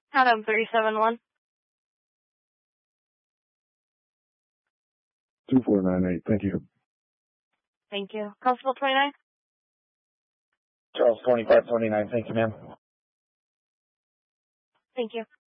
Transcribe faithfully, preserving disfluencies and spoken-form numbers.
Adam three seven one. two four nine eight, thank you. Thank you. Constable twenty-nine? Charles twenty-five twenty-nine, thank you, ma'am. Thank you.